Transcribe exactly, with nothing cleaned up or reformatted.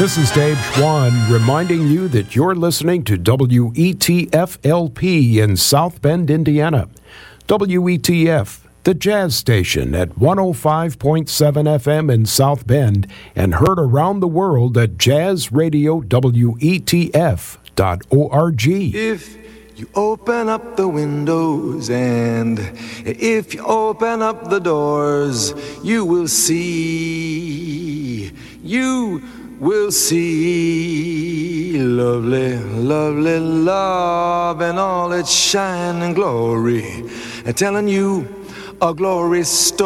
This is Dave Schwann reminding you that you're listening to W E T F L P in South Bend, Indiana. W E T F, the jazz station at one oh five point seven F M in South Bend and heard around the world at jazz radio W E T F dot org. If you open up the windows and if you open up the doors, you will see, you will see lovely, lovely love and all its shine and glory, and telling you a glory story.